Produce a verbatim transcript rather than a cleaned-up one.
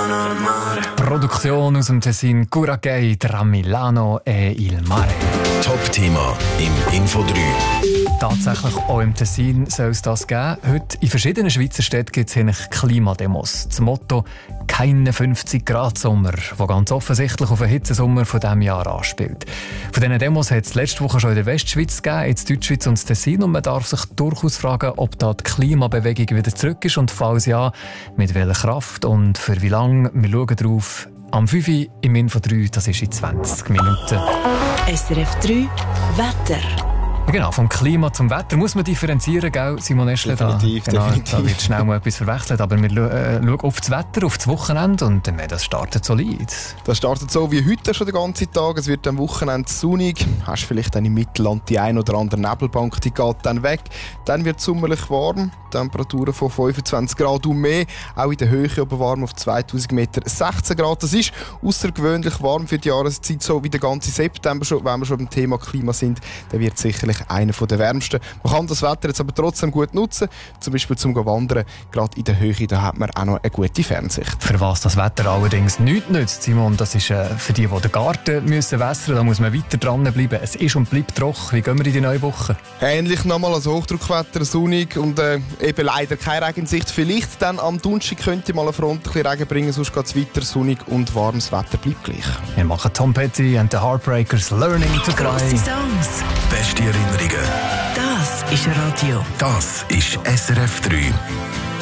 al mare. Produktion aus dem Tessin Curaçao tra Milano e il Mare. Top-Thema im Info drei. Tatsächlich auch im Tessin soll es das geben. Heute in verschiedenen Schweizer Städten gibt es Klimademos. Das Motto «Keine fünfzig Grad Sommer», das ganz offensichtlich auf den Hitzesommer von diesem Jahr anspielt. Von diesen Demos hat es letzte Woche schon in der Westschweiz gegeben, in der Deutschschweiz und das Tessin. Und man darf sich durchaus fragen, ob da die Klimabewegung wieder zurück ist und falls ja, mit welcher Kraft und für wie lange. Wir schauen drauf am fünf Uhr im Info drei, das ist in zwanzig Minuten. S R F drei Wetter. Genau, vom Klima zum Wetter muss man differenzieren, gell, Simon Eschle? Definitiv, da, genau, definitiv. Da wird schnell mal etwas verwechselt, aber wir äh, schauen auf das Wetter, auf das Wochenende und äh, das startet solid. Das startet so wie heute schon den ganzen Tag. Es wird am Wochenende sonnig. Hast vielleicht dann im Mittelland die ein oder andere Nebelbank, die geht dann weg. Dann wird es sommerlich warm. Temperaturen von fünfundzwanzig Grad und mehr. Auch in der Höhe oben warm auf zweitausend Meter sechzehn Grad. Das ist außergewöhnlich warm für die Jahreszeit, so wie der ganze September schon. Wenn wir schon beim Thema Klima sind, dann wird sicherlich einer der wärmsten. Man kann das Wetter jetzt aber trotzdem gut nutzen, zum Beispiel zum Wandern. Gerade in der Höhe, da hat man auch noch eine gute Fernsicht. Für was das Wetter allerdings nichts nützt, Simon, das ist äh, für die, die den Garten müssen wässern, da muss man weiter dranbleiben. Es ist und bleibt trocken. Wie gehen wir in die neue Woche? Ähnlich nochmal als Hochdruckwetter, sonnig und äh, eben leider keine Regensicht. Vielleicht dann am Donnerstag könnte mal eine Front ein bisschen Regen bringen, sonst geht es weiter sonnig und warmes Wetter bleibt gleich. Wir machen Tom Petty and the Heartbreakers «Learning to Fly». Grosse Songs. Beste Erinnerungen. Das ist Radio. Das ist S R F drei.